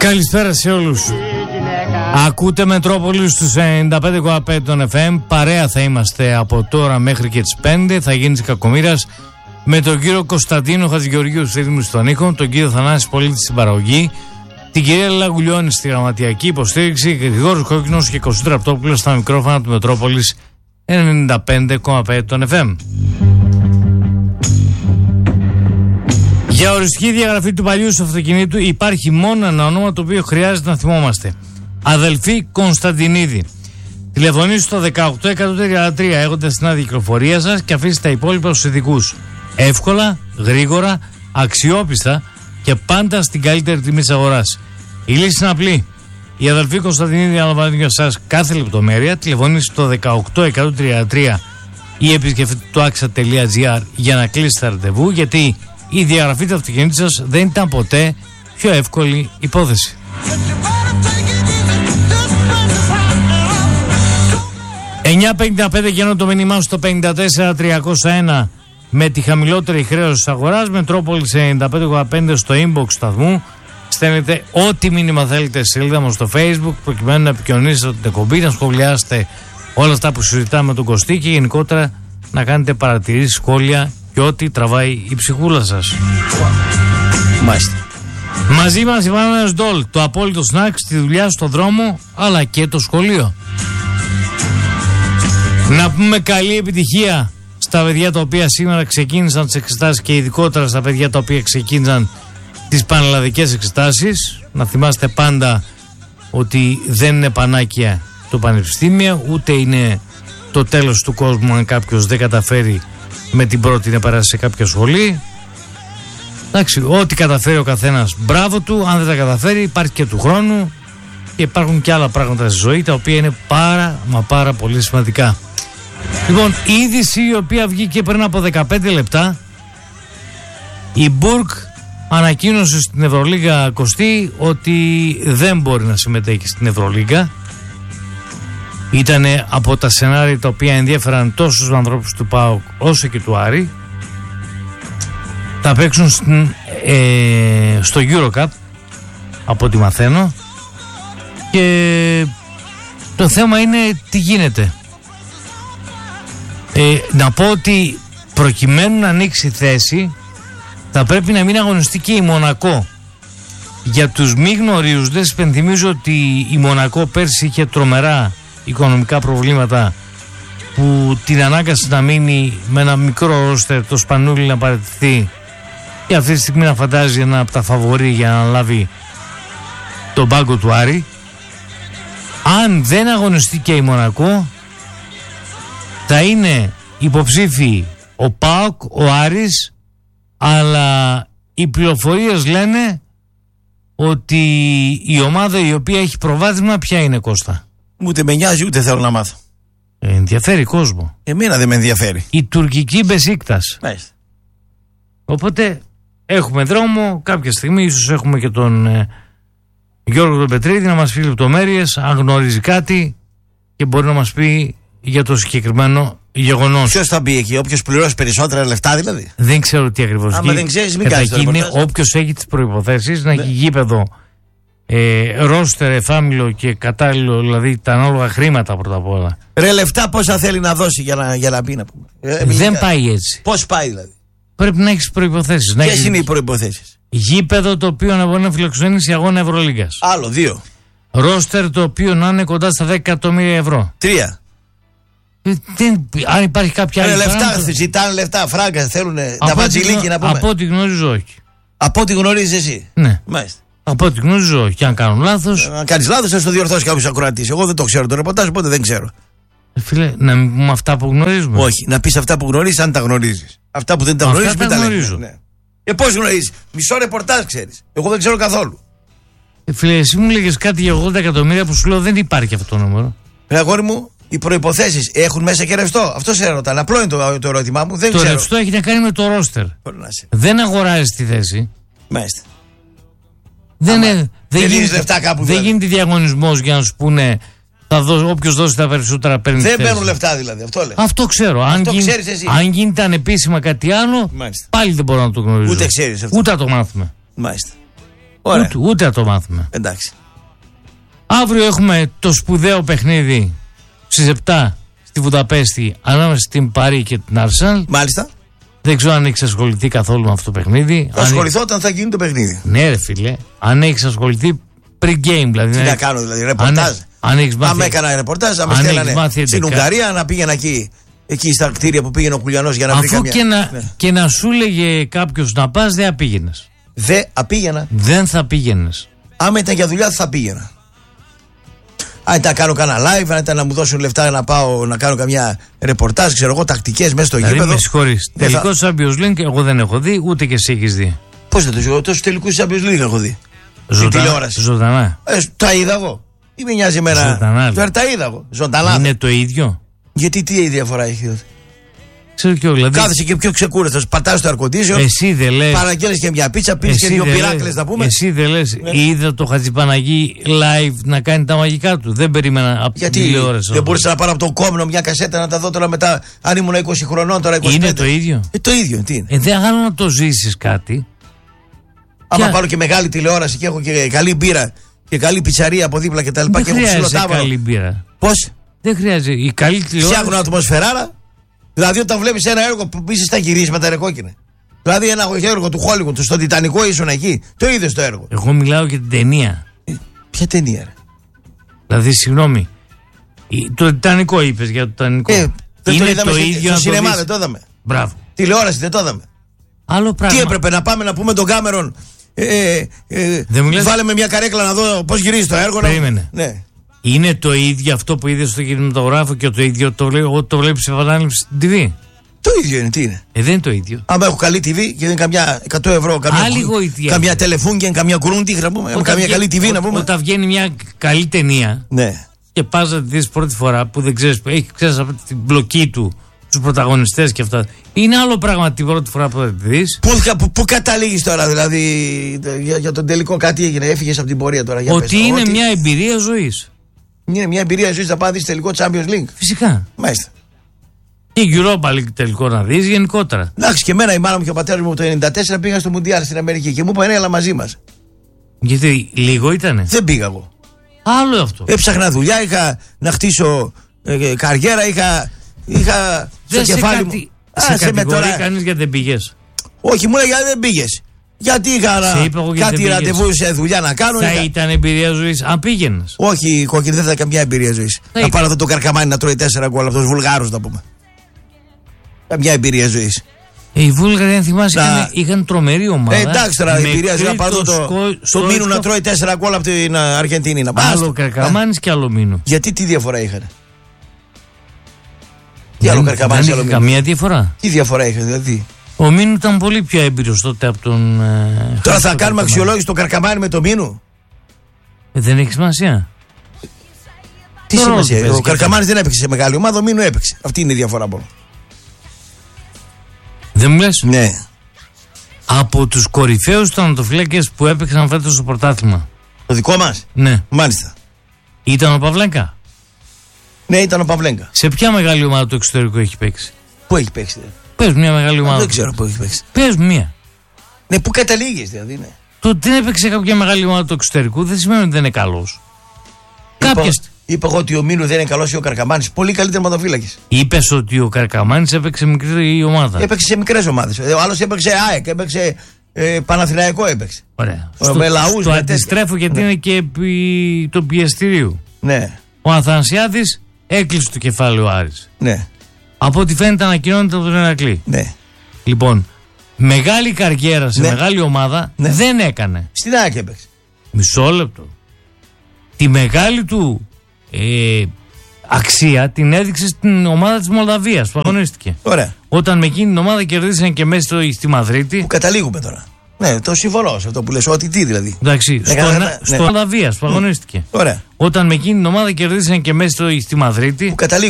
Καλησπέρα σε όλους. Ακούτε Μετρόπολη στους 95,5 των FM. Παρέα θα είμαστε από τώρα μέχρι και τις 5. Θα γίνει της κακομοίρας με τον κύριο Κωνσταντίνο Χατζηγεωργίου στους ρυθμούς στον ήχο, τον κύριο Θανάση Πολίτη στην παραγωγή, την κυρία Λαγουλιώνη στη γραμματιακή υποστήριξη, Γρηγόρης Κόκκινος και Κωστή Τραπτόπουλος στα μικρόφωνα του Μετρόπολης 95,5 των FM. Για οριστική διαγραφή του παλιού του αυτοκινήτου υπάρχει μόνο ένα όνομα το οποίο χρειάζεται να θυμόμαστε. Αδελφή Κωνσταντινίδη. Τηλεφωνήστε στο 18133 έχοντας την άδεια κυκλοφορία σας και αφήστε τα υπόλοιπα στους ειδικούς. Εύκολα, γρήγορα, αξιόπιστα και πάντα στην καλύτερη τιμή της αγοράς. Η λύση είναι απλή. Η αδελφή Κωνσταντινίδη αναλαμβάνει για εσάς κάθε λεπτομέρεια. Τηλεφωνήστε στο 18133 ή επισκεφτείτε το axa.gr για να κλείσετε ραντεβού, γιατί η διαγραφή του αυτοκινήτου σας δεν ήταν ποτέ πιο εύκολη υπόθεση. 9.55 και ενώ το μήνυμά στο 54.301 με τη χαμηλότερη χρέωση της αγοράς, Μετρόπολης 95,5 στο inbox σταθμού. Στέλνετε ό,τι μήνυμα θέλετε στη σελίδα μας στο Facebook προκειμένου να επικοινωνήσετε την εκπομπή, να σχολιάσετε όλα αυτά που συζητάμε με τον Κωστή και γενικότερα να κάνετε παρατηρήσεις, σχόλια και ό,τι τραβάει η ψυχούλα σας. Μάλιστα. Μαζί μας η Βάνος Ντόλ, το απόλυτο σνακ στη δουλειά, στο δρόμο αλλά και το σχολείο. Να πούμε καλή επιτυχία στα παιδιά τα οποία σήμερα ξεκίνησαν τις εξετάσεις και ειδικότερα στα παιδιά τα οποία ξεκίνησαν τις πανελλαδικές εξετάσεις. Να θυμάστε πάντα ότι δεν είναι πανάκια το πανεπιστήμιο, ούτε είναι το τέλος του κόσμου αν κάποιος δεν καταφέρει με την πρώτη να περάσει σε κάποια σχολή. Εντάξει, ό,τι καταφέρει ο καθένας μπράβο του, αν δεν τα καταφέρει υπάρχει και του χρόνου και υπάρχουν και άλλα πράγματα στη ζωή τα οποία είναι πάρα πολύ σημαντικά. Λοιπόν, η είδηση η οποία βγήκε πριν από 15 λεπτά, η Μπουργκ ανακοίνωσε στην Ευρωλίγα, Κωστή, ότι δεν μπορεί να συμμετέχει στην Ευρωλίγα. Ήταν από τα σενάρια τα οποία ενδιέφεραν τόσο τους ανθρώπους του ΠΑΟΚ όσο και του Άρη. Θα παίξουν στο EuroCup από ό,τι μαθαίνω και το θέμα είναι τι γίνεται. Να πω ότι προκειμένου να ανοίξει θέση θα πρέπει να μην αγωνιστεί και η Μονακό. Για τους μη γνωρίζοντες, υπενθυμίζω ότι η Μονακό πέρσι είχε τρομερά οικονομικά προβλήματα που την ανάγκασε να μείνει με ένα μικρό ρόστερ, το Σπανούλι να παραιτηθεί και αυτή τη στιγμή να φαντάζει ένα από τα φαβορί για να λάβει τον πάγκο του Άρη. Αν δεν αγωνιστεί και η Μονακό θα είναι υποψήφιοι ο ΠΑΟΚ, ο Άρης, αλλά οι πληροφορίες λένε ότι η ομάδα η οποία έχει προβάδισμα ποια είναι, Κώστα? Ούτε με νοιάζει ούτε θέλω να μάθω. Ενδιαφέρει κόσμο. Εμένα δεν με ενδιαφέρει. Η τουρκική Μπεσίκτας. Μάλιστα. Οπότε έχουμε δρόμο, κάποια στιγμή ίσως έχουμε και τον Γιώργο τον Πετρίδη να μας πει λεπτομέρειες, αν γνωρίζει κάτι και μπορεί να μας πει για το συγκεκριμένο γεγονός. Ποιος θα μπει εκεί, όποιος πληρώσει περισσότερα λεφτά δηλαδή? Δεν ξέρω τι ακριβώς. Άμα δεν ξέρεις, μην κάνεις το ρεπορτάζ. Όποιος έχει τις προϋποθέσεις να έχει γήπεδο, ρόστερ, εφάμιλο και κατάλληλο, δηλαδή τα ανάλογα χρήματα πρώτα απ' όλα. Ρε, λεφτά πόσα θέλει να δώσει για να μπει, να πούμε. Δεν πάει έτσι. Πώς πάει δηλαδή? Πρέπει να έχεις προϋποθέσεις. Ποιες είναι οι προϋποθέσεις? Γήπεδο το οποίο να μπορεί να φιλοξενήσει αγώνα Ευρωλίγκας. Άλλο, 2. Ρόστερ το οποίο να είναι κοντά στα 10 εκατομμύρια ευρώ. 3. Αν υπάρχει κάποια άλλη λεφτά, ζητάνε λεφτά, φράγκα, θέλουν τα βατζιλίκι να πούμε. Από ό,τι γνωρίζω, όχι. Από ό,τι γνωρίζεις εσύ? Ναι. Μάλιστα. Από ό,τι γνωρίζω, όχι. Και αν κάνουν λάθος. Αν κάνεις λάθος, θα στο διορθώσει κάποιος ακροατής. Εγώ δεν το ξέρω το ρεπορτάζ, οπότε δεν ξέρω. Φίλε, να μην πούμε αυτά που γνωρίζουμε. Όχι, να πεις αυτά που γνωρίζεις, αν τα γνωρίζεις. Αυτά που δεν τα γνωρίζεις, μην τα λες. Ναι. Πώς γνωρίζεις? Μισό ρεπορτάζ ξέρεις. Εγώ δεν ξέρω καθόλου. Φίλε, εσύ μου λέγες κάτι για 80 εκατομμύρια που σου λέω δεν υπάρχει αυτό το νούμερο. Αγόρι μου, οι προϋποθέσεις έχουν μέσα και ρευστό? Αυτό σε ρωτάνε. Απλό είναι το ερώτημά μου. Δεν το ξέρω. ρευστό έχει να κάνει με το ρόστερ. Δεν αγοράζεις τη θέση. Μάλιστα. Δεν γίνεται διαγωνισμός για να σου πούνε όποιος δώσει τα περισσότερα παίρνει. Δεν παίρνουν λεφτά δηλαδή. Αυτό λέω. Αυτό ξέρω. Αν γίνεται ανεπίσημα κάτι άλλο, μάλιστα, πάλι δεν μπορώ να το γνωρίζω. Ούτε ξέρεις αυτό. Ούτε να το μάθουμε. Μάλιστα. Ούτε να το μάθουμε. Εντάξει. Αύριο έχουμε το σπουδαίο παιχνίδι στις 7 στη Βουδαπέστη ανάμεσα στην Παρί και την Arsenal. Μάλιστα. Δεν ξέρω αν έχεις ασχοληθεί καθόλου με αυτό το παιχνίδι. Θα ασχοληθώ όταν θα γίνει το παιχνίδι. Ναι, ρε φίλε. Αν έχεις ασχοληθεί pre-game, δηλαδή. Τι να κάνω, δηλαδή, ρεπορτάζ. Αν έκανα ρεπορτάζ, αν με στέλνανε στην Ουγγαρία να πήγαινα εκεί στα κτίρια που πήγαινε ο Κουλιανός για να βρει καμιά. Και να σου λέγε κάποιος να πας, δεν απήγαινες. Δεν απήγαινα. Δεν θα πήγαινες. Άμα ήταν για δουλειά, θα πήγαινα. Αν ήταν να κάνω κανένα live, αν ήταν να μου δώσουν λεφτά να πάω να κάνω καμιά ρεπορτάζ, ξέρω εγώ, τακτικές μέσα στο γήπεδο. Με συγχωρείς. Τελικό Champions League εγώ δεν έχω δει, ούτε και εσύ έχεις δει. Πώς δεν το ζω, τόσο τελικού Champions League έχω δει. Ζωντανά. Τα είδα εγώ. Ή με νοιάζει εμένα. Τώρα τα είδα εγώ. Ζωντανά. Είναι το ίδιο. Γιατί τι διαφορά έχει. Ξέρω και εγώ, δηλαδή. Κάθεσαι και πιο ξεκούραστος. Πατάς το αρκοντήσιο. Εσύ δεν λες. Παραγγέλνεις και μια πίτσα, πίνεις και δύο πυράκλες να πούμε. Εσύ δεν λες. Είδα το Χατζηπαναγί live να κάνει τα μαγικά του. Δεν περίμενα από την τηλεόραση. Δεν μπορούσα να πάρω από τον Κόμνο μια κασέτα να τα δω τώρα μετά. Αν ήμουν 20 χρονών, τώρα 25. Είναι το ίδιο. Το ίδιο, τι είναι. Δεν θέλω να το ζήσεις κάτι. Άμα πάρω και μεγάλη τηλεόραση και έχω και καλή μπύρα και καλή πιτσαρία από δίπλα και τα λοιπά και έχω ψηλοτάβαρο. Καλή μπύρα. Πώς? Δεν χρειάζεται. Η καλή τηλεόραση. Φτιάχνουν ατμοσφαιράρα. Δηλαδή, όταν βλέπεις ένα έργο που είσαι στα γυρίσματα, ρε κόκκινε. Δηλαδή, ένα έργο του Hollywood, στο Τιτανικό ήσουν εκεί. Το είδες το έργο. Εγώ μιλάω για την ταινία. Ποια ταινία, ρε? Δηλαδή, συγγνώμη. Το Τιτανικό είπες για το Τιτανικό. Είναι το ίδιο. Στο σινεμά δεν το είδαμε. Μπράβο. Τηλεόραση δεν το είδαμε. Άλλο πράγμα. Τι έπρεπε να πάμε να πούμε τον Κάμερον. Βάλε με μια καρέκλα να δω πώς γυρίζει το έργο. Περίμενε. Ναι. Είναι το ίδιο αυτό που είδες στο κινηματογράφο και το ίδιο το βλέπεις σε επανάληψη στην TV. Το ίδιο είναι, τι είναι. Δεν είναι το ίδιο. Άμα έχω καλή TV και είναι καμιά 100 ευρώ, καμιά τηλεφούνκια, καμιά κουρούντι, να πούμε. Καμιά καλή TV να πούμε. Όταν βγαίνει μια καλή ταινία. Ναι. Και πας να τη δεις πρώτη φορά που δεν ξέρεις, ξέρεις από την μπλοκή του, τους πρωταγωνιστές και αυτά. Είναι άλλο πράγμα την πρώτη φορά που θα τη δεις. Πού καταλήγεις τώρα, δηλαδή, για τον τελικό κάτι έγινε, έφυγες από την πορεία τώρα. Ότι είναι μια εμπειρία ζωής. Είναι μια εμπειρία ζωής να πάει να δεις τελικό Champions League. Φυσικά. Μάλιστα. Και Europa League τελικό να δεις γενικότερα. Εντάξει, και εμένα η μάνα μου και ο πατέρας μου το 1994 πήγαν στο Μουντιάλ στην Αμερική και μου είπαν έλα μαζί μας. Γιατί λίγο ήτανε. Δεν πήγα εγώ. Άλλο αυτό. Έψαχνα δουλειά, είχα να χτίσω καριέρα, είχα στο κεφάλι μου. Σε κατηγορεί κανείς γιατί δεν πήγες. Όχι, μου λέει γιατί δεν πήγες. Γιατί είχα κάτι ραντεβού σε δουλειά να κάνω. Θα ήταν εμπειρία ζωής αν πήγαινες. Όχι, κόκκινη, δεν θα ήταν καμιά εμπειρία ζωής. Να πάρω αυτό το Καρκαμάνι να τρώει 4 γκολ από τους Βουλγάρους, να πούμε. Καμιά εμπειρία ζωής. Οι Βούλγαροι, αν θυμάσαι, είχαν τρομερή ομάδα. Εντάξει τώρα, η εμπειρία ζωής να πάρω το Μίνου να τρώει 4 γκολ από την Αργεντινή. Άλλο Καρκαμάνις και άλλο Μίνου. Γιατί τι διαφορά είχαν. Τι άλλο Καρκαμάνις, άλλο Μίνου. Καμία διαφορά. Τι διαφορά είχαν, δηλαδή. Ο Μίνου ήταν πολύ πιο έμπειρος τότε από τον. Τώρα θα κάνουμε αξιολόγηση το Καρκαμάνι με το Μίνου. Δεν έχει σημασία. Τι σημασία. Ο Καρκαμάνης δεν έπαιξε σε μεγάλη ομάδα, ο Μίνου έπαιξε. Αυτή είναι η διαφορά μόνο. Δεν μου λες. Ναι. Από τους κορυφαίους τερματοφύλακες που έπαιξαν φέτος στο πρωτάθλημα. Το δικό μας. Ναι. Μάλιστα. Ήταν ο Παυλέγκα. Ναι, ήταν ο Παυλέγκα. Σε ποια μεγάλη ομάδα του εξωτερικού έχει παίξει. Πού έχει παίξει, Πες μια μεγάλη ομάδα. Δεν ξέρω πού έχει παίξει. Πες μια. Ναι, πού καταλήγεις δηλαδή, ναι. Το ότι δεν έπαιξε κάποια μεγάλη ομάδα του εξωτερικού δεν σημαίνει ότι δεν είναι καλός. Είπα εγώ ότι ο Μίνου δεν είναι καλός ή ο Καρκαμάνης. Πολύ καλύτερο τερματοφύλακες. Είπες ότι ο Καρκαμάνης έπαιξε μικρή ομάδα. Έπαιξε σε μικρές ομάδες. Ο άλλος έπαιξε ΑΕΚ, έπαιξε Παναθηναϊκό έπαιξε. Ωραία. Το αντιστρέφω γιατί είναι και το πιεστηρίου. Ναι. Ο Αθανασιάδης έκλεισε το κεφάλαιο ο Άρης. Ναι. Από ό,τι φαίνεται ανακοινώνεται από τον Ηρακλή. Ναι. Λοιπόν, μεγάλη καριέρα σε μεγάλη ομάδα δεν έκανε. Στην ΑΕΚ έπαιξε. Μισό λεπτό. Τη μεγάλη του αξία την έδειξε στην ομάδα της Μολδαβίας που αγωνίστηκε. Ωραία. Όταν με εκείνη την ομάδα κερδίσαν και μέσα στη Μαδρίτη. Που καταλήγουμε τώρα. Ναι, το συμφωνώ σε αυτό που λες. Ότι τι δηλαδή. Εντάξει, στο Μολδαβίας που αγωνίστηκε. Ωραία. Όταν με εκείνη την ομάδα κερδίσαν και μέσα στη Μαδρίτη. Που καταλήγουμε.